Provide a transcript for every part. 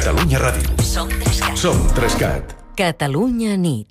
Catalunya Ràdio. Som 3CAT. Som 3CAT. Catalunya nit.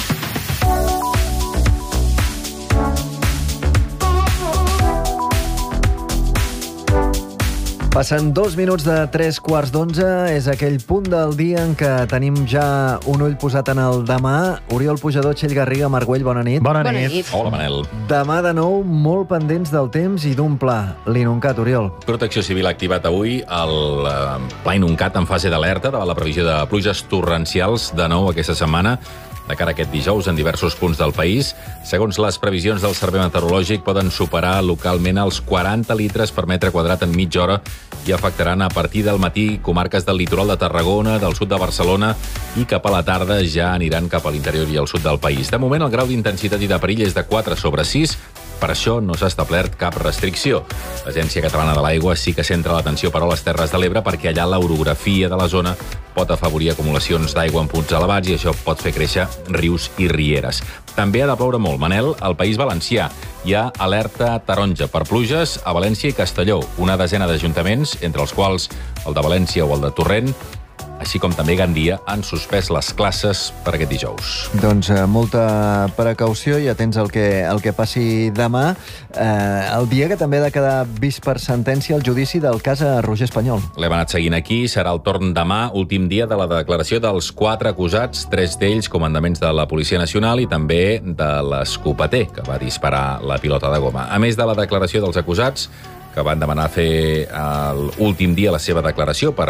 Passen 2 minuts de 3:15. És aquell punt del dia en què tenim ja un ull posat en el demà. Oriol Pujador, Txell Garriga, Marc Güell, bona nit. Bona nit. Hola, Manel. Demà de nou molt pendents del temps i d'un pla. L'Inuncat, Oriol. Protecció Civil ha activat avui el pla Inuncat en fase d'alerta davant la previsió de pluges torrencials de nou aquesta setmana de cara a aquest dijous en diversos punts del país. Segons les previsions del Servei Meteorològic, poden superar localment els 40 litres per metre quadrat en mitja hora i afectaran a partir del matí comarques del litoral de Tarragona, del sud de Barcelona, i cap a la tarda ja aniran cap a l'interior i al sud del país. De moment, el grau d'intensitat i de perill és de 4/6. Per això no s'ha establert cap restricció. L'Agència Catalana de l'Aigua sí que centra l'atenció, però, a les Terres de l'Ebre, perquè allà l'orografia de la zona pot afavorir acumulacions d'aigua en punts elevats i això pot fer créixer rius i rieres. També ha de ploure molt, Manel, al País Valencià. Hi ha alerta taronja per pluges a València i Castelló. Una desena d'ajuntaments, entre els quals el de València o el de Torrent, així com també Gandia, han suspès les classes per aquest dijous. Doncs molta precaució i atents al que passi demà. El dia que també ha de quedar vist per sentència el judici del cas a Roger Espanyol. L'hem anat seguint aquí. Serà el torn demà, últim dia de la declaració dels 4 acusats, 3 d'ells comandaments de la Policia Nacional i també de l'escopeter que va disparar la pilota de goma. A més de la declaració dels acusats, que van demanar fer l'últim dia la seva declaració per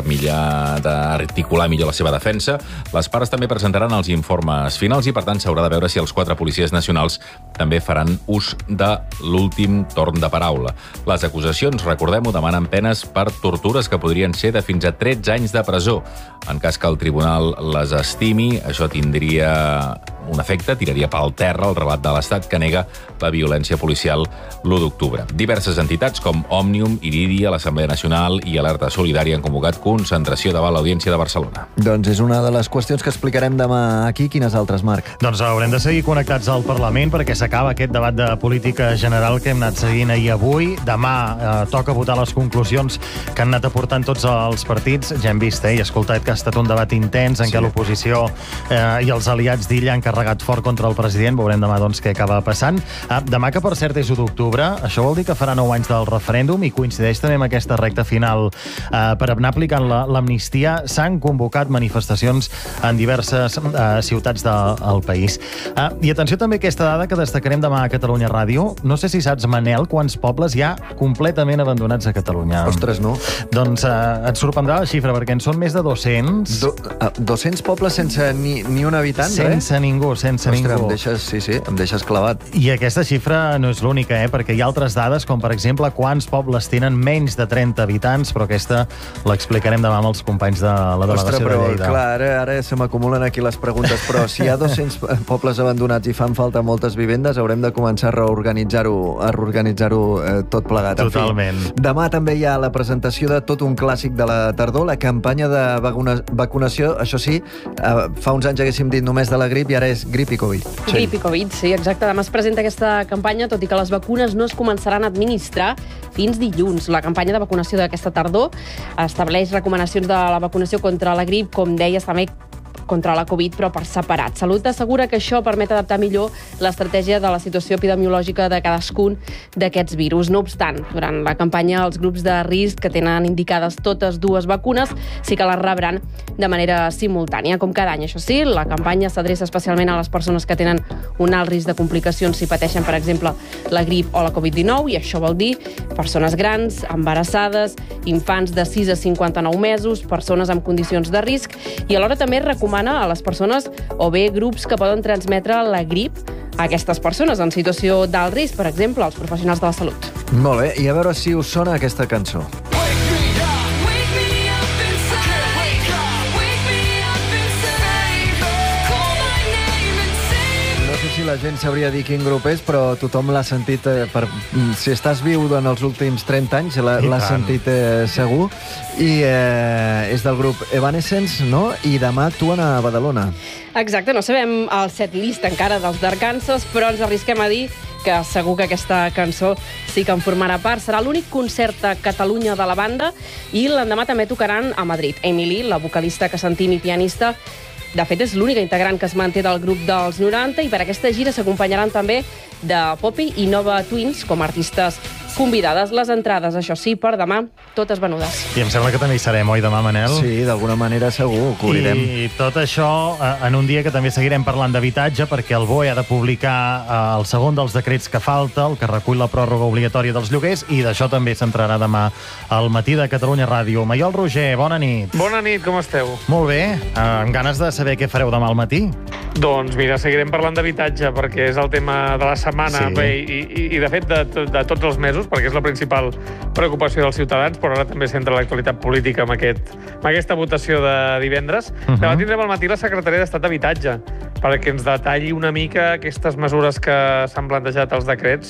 articular millor la seva defensa, les parts també presentaran els informes finals i, per tant, s'haurà de veure si els 4 policies nacionals també faran ús de l'últim torn de paraula. Les acusacions, recordem-ho, demanen penes per tortures que podrien ser de fins a 13 anys de presó. En cas que el tribunal les estimi, això tindria un efecte, tiraria pel terra el relat de l'Estat que nega la violència policial l'1 d'octubre. Diverses entitats com Òmnium, Iridia, l'Assemblea Nacional i Alerta Solidària han convocat concentració davant l'Audiència de Barcelona. Doncs és una de les qüestions que explicarem demà aquí. Quines altres, Marc? Doncs haurem de seguir connectats al Parlament perquè s'acaba aquest debat de política general que hem anat seguint ahir avui. Demà toca votar les conclusions que han anat aportant tots els partits. Ja hem vist i escoltat que ha estat un debat intens en què l'oposició i els aliats d'Illa han carregat fort contra el president. Veurem demà doncs què acaba passant. Demà, que per cert és 1 d'octubre, això vol dir que farà 9 anys del referèndum i coincideix també amb aquesta recta final per anar aplicant l'amnistia. S'han convocat manifestacions en diverses ciutats del país. I atenció també a aquesta dada que destacarem demà a Catalunya Ràdio. No sé si saps, Manel, quants pobles hi ha completament abandonats a Catalunya. Ostres, no. Doncs et sorprendrà la xifra, perquè en són més de 200. 200 pobles sense ni un habitant, sense ningú, sense Ostres, ningú. Em deixes clavat. I aquesta xifra no és l'única, perquè hi ha altres dades, com per exemple quants pobles tenen menys de 30 habitants, però aquesta l'explicarem demà amb els companys de la delegació de Lleida. Clar, ara se m'acumulen aquí les preguntes, però si hi ha 200 pobles abandonats i fan falta moltes vivendes, haurem de començar a reorganitzar-ho tot plegat. Totalment. Demà també hi ha la presentació de tot un clàssic de la tardor, la campanya de vacunació. Això sí, fa uns anys haguéssim dit només de la grip i ara és grip i Covid. Grip i Covid, sí, exacte. Demà es presenta aquesta campanya, tot i que les vacunes no es començaran a administrar fins dilluns. La campanya de vacunació d'aquesta tardor estableix recomanacions de la vacunació contra la grip, com deies, també contra la Covid, però per separat. Salut assegura que això permet adaptar millor l'estratègia de la situació epidemiològica de cadascun d'aquests virus. No obstant, durant la campanya, els grups de risc que tenen indicades totes dues vacunes sí que les rebran de manera simultània, com cada any. Això sí, la campanya s'adreça especialment a les persones que tenen un alt risc de complicacions si pateixen, per exemple, la grip o la Covid-19, i això vol dir persones grans, embarassades, infants de 6 a 59 mesos, persones amb condicions de risc, i alhora també recomana a les persones o bé grups que poden transmetre la grip a aquestes persones en situació d'alt risc, per exemple, els professionals de la salut. Molt bé, i a veure si us sona aquesta cançó. No sé si la la gent sabria dir quin grup és, però tothom l'ha sentit... Si estàs viu en els últims 30 anys, l'has sentit segur. I és del grup Evanescence, no? I demà actuen a Badalona. Exacte, no sabem el setlist encara dels Arkansas, però ens arrisquem a dir que segur que aquesta cançó sí que en formarà part. Serà l'únic concert a Catalunya de la banda i l'endemà també tocaran a Madrid. Emily, la vocalista que sentim i pianista, de fet és l'única integrant que es manté del grup dels 90 i per aquesta gira s'acompanyaran també de Poppy i Nova Twins com a artistes convidades. Les entrades, això sí, per demà, totes venudes. I em sembla que també hi serem, oi, demà, Manel? Sí, d'alguna manera segur, ho cobrirem. I tot això en un dia que també seguirem parlant d'habitatge, perquè el BOE ha de publicar el segon dels decrets que falta, el que recull la pròrroga obligatòria dels lloguers, i d'això també s'entrarà demà al Matí de Catalunya Ràdio. Maiol Roger, bona nit. Bona nit, com esteu? Molt bé. Amb ganes de saber què fareu demà al matí? Doncs mira, seguirem parlant d'habitatge, perquè és el tema de la setmana, Sí. bé, i de fet de tots els mesos, perquè és la principal preocupació dels ciutadans, però ara també s'entra l'actualitat política amb aquesta votació de divendres. Demà tindrem al matí la Secretaria d'Estat d'Habitatge, perquè ens detalli una mica aquestes mesures que s'han plantejat als decrets,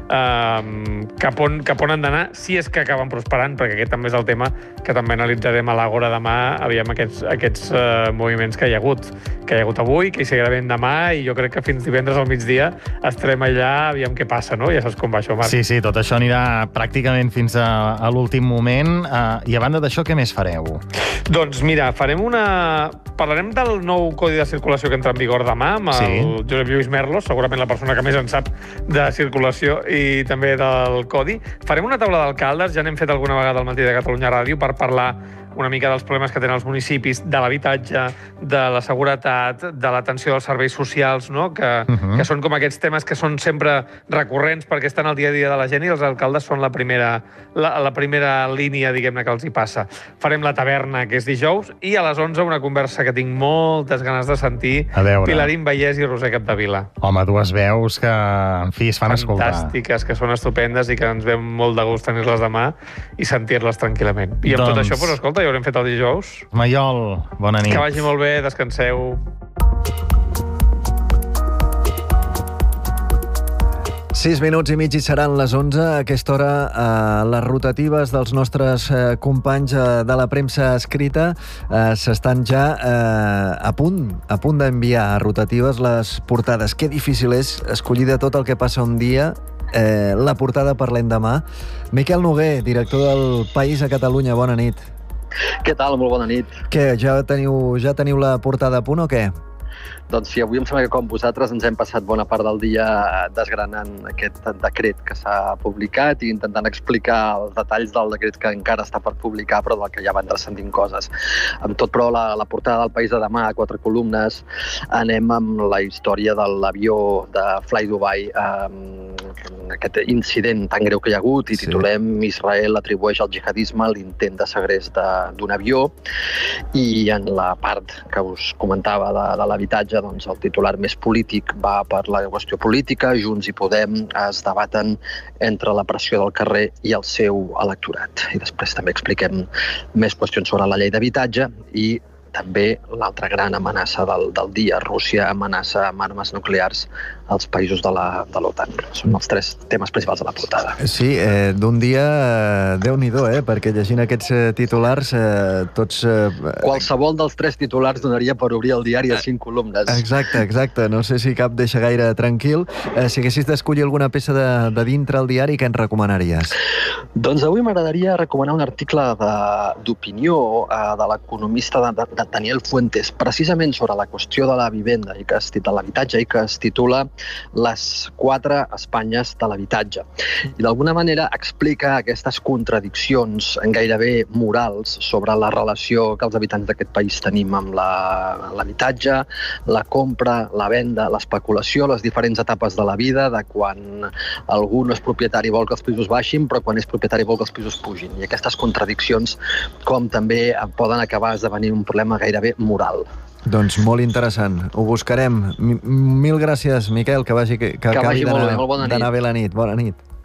cap on han d'anar, si és que acaben prosperant, perquè aquest també és el tema que també analitzarem a l'Àgora demà, aviam aquests moviments que hi ha hagut avui, que hi seguirà havent demà, i jo crec que fins divendres al migdia estarem allà, aviam què passa, no? Ja saps com va això, Marc. Sí, tot això anirà pràcticament fins a l'últim moment. I a banda d'això, què més fareu? Doncs mira, parlarem del nou Codi de Circulació que entra en vigor demà amb el Josep Lluís Merlos, segurament la persona que més en sap de circulació i també del Codi. Farem una taula d'alcaldes, ja n'hem fet alguna vegada al Matí de Catalunya Ràdio, per parlar una mica dels problemes que tenen els municipis, de l'habitatge, de la seguretat, de l'atenció dels serveis socials, no? Que són com aquests temes que són sempre recurrents perquè estan al dia a dia de la gent, i els alcaldes són la primera línia, diguem-ne, que els hi passa. Farem la taverna, que és dijous, i a les 11 una conversa que tinc moltes ganes de sentir. Pilarín Vallès i Roser Capdevila. Home, dues veus que, en fi, es fan escoltar. Fantàstiques, que són estupendes i que ens ve molt de gust tenir-les demà i sentir-les tranquil·lament. I amb tot això, doncs, escolta, ja haurem fet el dijous. Maiol, bona nit. Que vagi molt bé, descanseu. Sis minuts i mig i seran les 11. A aquesta hora, les rotatives dels nostres companys de la premsa escrita s'estan ja a punt d'enviar a rotatives les portades. Que difícil és escollir de tot el que passa un dia la portada per l'endemà. Miquel Noguer, director del País a Catalunya, bona nit. Què tal? Molt bona nit. Què, ja teniu la portada a punt o què? Doncs sí, avui em sembla que com vosaltres ens hem passat bona part del dia desgranant aquest decret que s'ha publicat i intentant explicar els detalls del decret que encara està per publicar, però del que ja van transcendint coses. Amb tot, però, la portada del País de demà, a 4 columnes, anem amb la història de l'avió de Fly Dubai, aquest incident tan greu que hi ha hagut, i titulem Israel atribueix al jihadisme l'intent de segrest d'un avió, i en la part que us comentava de l'habitatge, doncs el titular més polític va per la qüestió política. Junts i Podem es debaten entre la pressió del carrer i el seu electorat. I després també expliquem més qüestions sobre la llei d'habitatge i també l'altra gran amenaça del dia. Rússia amenaça amb armes nuclears als països de l'OTAN. Són els 3 temes principals de la portada. Sí, d'un dia, Déu-n'hi-do, perquè llegint aquests titulars, tots... Qualsevol dels 3 titulars donaria per obrir el diari a 5 columnes. Exacte. No sé si cap deixa gaire tranquil. Si haguessis d'escollir alguna peça de dintre el diari, què ens recomanaries? Doncs avui m'agradaria recomanar un article d'opinió de l'economista Daniel Fuentes, precisament sobre la qüestió de la vivenda i de l'habitatge, i que es titula Les 4 Espanyes de l'habitatge. I d'alguna manera explica aquestes contradiccions gairebé morals sobre la relació que els habitants d'aquest país tenim amb l'habitatge, la compra, la venda, l'especulació, les diferents etapes de la vida, de quan algú no és propietari vol que els pisos baixin, però quan és propietari vol que els pisos pugin. I aquestes contradiccions com també poden acabar esdevenint un problema gairebé moral. Doncs molt interessant. Ho buscarem. Mil gràcies, Miquel, que acabi d'anar bé la nit. Bona nit.